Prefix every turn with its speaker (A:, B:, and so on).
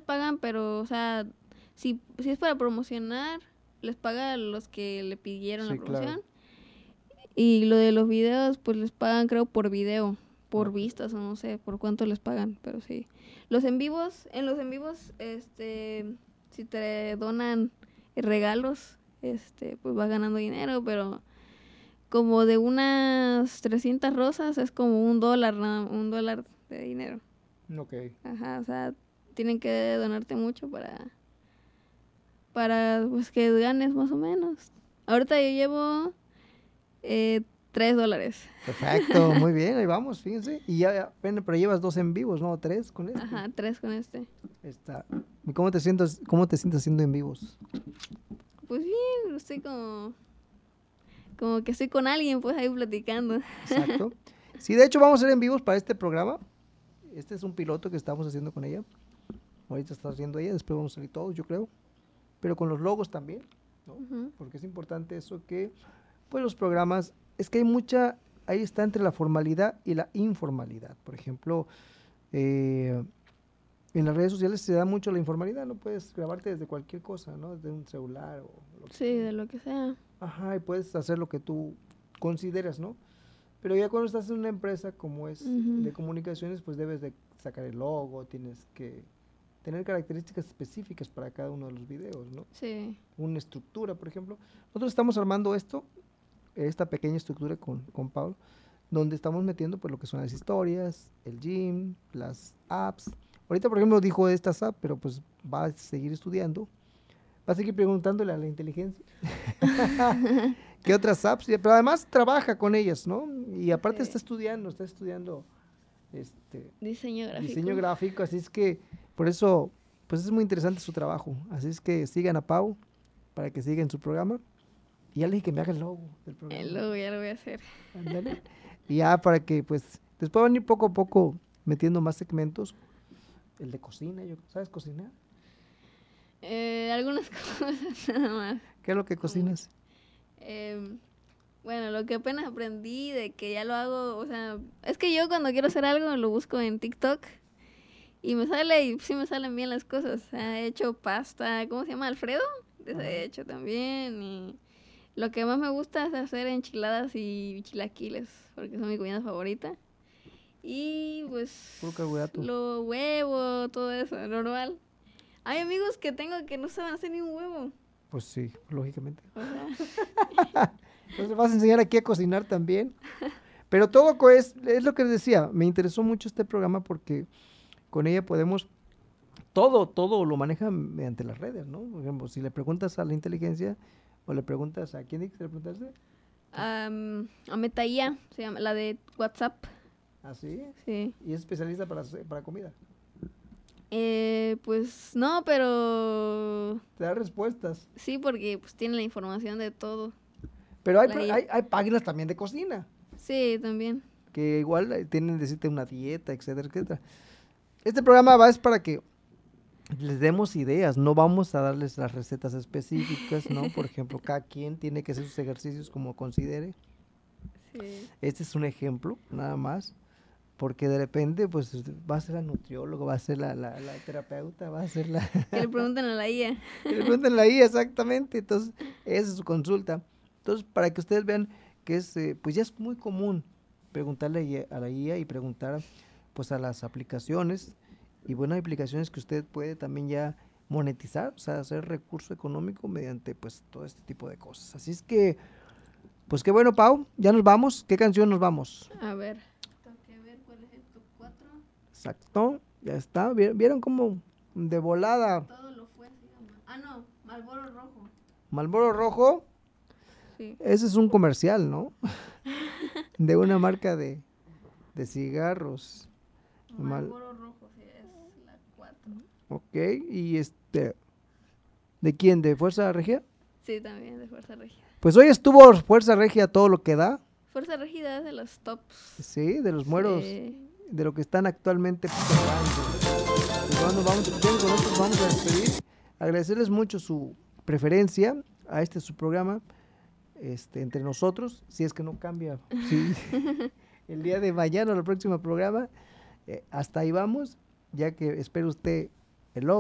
A: pagan, pero, o sea, si es para promocionar, les paga a los que le pidieron
B: Sí,
A: la promoción.
B: claro.
A: Y lo de los videos, pues les pagan, creo, por video, por
B: Ok.
A: vistas, o no sé por cuánto les pagan, pero sí. Los en vivos, si te donan regalos, pues vas ganando dinero, pero como de unas 300 rosas es como $1 de dinero.
B: Ok.
A: Ajá, o sea, tienen que donarte mucho para pues que ganes más o menos. Ahorita yo llevo $3.
B: Perfecto, muy bien, ahí vamos, fíjense. Y bueno, pero llevas 2 en vivos, ¿no? 3 con este.
A: Ajá, 3 con este.
B: Está. ¿Y cómo te sientes haciendo en vivos?
A: Pues bien, estoy como que estoy con alguien, pues ahí platicando.
B: Exacto. Sí, de hecho vamos a hacer en vivos para este programa. Este es un piloto que estamos haciendo con ella. Ahorita está haciendo ella, después vamos a salir todos, yo creo. Pero con los logos también, ¿no?
A: Ujú.
B: Porque es importante eso que, pues los programas, es que ahí está entre la formalidad y la informalidad. Por ejemplo, eh, en las redes sociales se da mucho la informalidad, no puedes grabarte desde cualquier cosa, ¿no? Desde un celular o lo que
A: Sí,
B: sea.
A: de lo que sea.
B: Ajá, y puedes hacer lo que tú consideras, ¿no? Pero ya cuando estás en una empresa como es
A: Ujú.
B: de comunicaciones, pues debes de sacar el logo, tienes que tener características específicas para cada uno de los videos, ¿no?
A: Sí.
B: Una estructura, por ejemplo. Nosotros estamos armando esta pequeña estructura con Pablo, donde estamos metiendo pues lo que son las historias, el gym, las apps. Ahorita, por ejemplo, dijo estas apps, pero pues va a seguir estudiando, va a seguir preguntándole a la inteligencia qué otras apps, pero además trabaja con ellas, ¿no? Y aparte
A: Sí.
B: está estudiando
A: Diseño
B: diseño
A: gráfico.
B: gráfico, así es que por eso, pues es muy interesante su trabajo. Así es que sigan a Pau para que siga en su programa. Y ya le dije que me haga el logo del programa.
A: Luego ya lo voy a hacer.
B: Ándale. Y ya para que, pues, después van a ir poco a poco metiendo más segmentos. El de cocina, ¿sabes cocinar?
A: Algunas cosas nada más.
B: ¿Qué es lo que
A: No mucho.
B: cocinas?
A: Em, bueno, lo que apenas aprendí de que ya lo hago, o sea, es que yo cuando quiero hacer algo lo busco en TikTok y me sale y sí me salen bien las cosas. O sea, he hecho pasta, ¿cómo se llama? Alfredo. De ese
B: Ajá.
A: he hecho también. Y lo que más me gusta es hacer enchiladas y chilaquiles, porque son mi comida favorita. Y
B: Puro
A: pues
B: carbohidrato.
A: lo huevo, todo eso, normal. Hay amigos que tengo que no saben hacer ni un huevo.
B: Pues sí, lógicamente.
A: O sea,
B: Entonces vas a enseñar aquí a cocinar también. Pero es lo que les decía, me interesó mucho este programa porque con ella podemos, todo lo maneja mediante las redes, ¿no? Por ejemplo, si le preguntas a la inteligencia o le preguntas a quién le preguntaste,
A: a Metaía, se llama, la de WhatsApp.
B: así,
A: Sí.
B: y es especialista para comida.
A: Pues no, pero
B: Te da respuestas.
A: sí, porque pues tiene la información de todo.
B: Pero hay,
A: La
B: pro-
A: IA.
B: hay, hay páginas también de cocina,
A: Sí, también.
B: que igual tienen que decirte una dieta, etcétera, etcétera. Este programa es para que les demos ideas, no vamos a darles las recetas específicas, ¿no? Por ejemplo, cada quien tiene que hacer sus ejercicios como considere.
A: Sí.
B: Este es un ejemplo, nada más, porque de repente, pues, va a ser la nutrióloga, va a ser la terapeuta, va a ser la...
A: Que le pregunten a la IA.
B: que le pregunten la IA exactamente, entonces, esa es su consulta. Entonces, para que ustedes vean que pues ya es muy común preguntarle a la IA y preguntar, pues, a las aplicaciones, y bueno, hay aplicaciones que usted puede también ya monetizar, o sea, hacer recurso económico mediante, pues, todo este tipo de cosas. Así es que, pues, qué bueno, Pau, ya nos vamos. ¿Qué canción nos vamos?
A: A ver. Tengo que ver cuál es el top 4.
B: Exacto, ya está. ¿Vieron cómo de volada?
A: Todo lo fue, se llama. Ah, no, Marlboro Rojo.
B: Marlboro Rojo,
A: Sí.
B: ese es un comercial, ¿no? De una marca de cigarros.
A: Marlboro Rojo, sí, es la 4.
B: Ok, y ¿de quién? ¿De Fuerza Regia?
A: Sí, también de Fuerza Rígida.
B: Pues hoy estuvo Fuerza Regia todo lo que da,
A: Fuerza Rígida es de los tops.
B: sí, de los mueros,
A: Sí.
B: de lo que están actualmente pegando. Pues bueno, con esto nos vamos a despedir. Agradecerles mucho su preferencia a su programa, entre nosotros, si es que no cambia, sí, el día de mañana o el próximo programa, hasta ahí vamos, ya que espero usted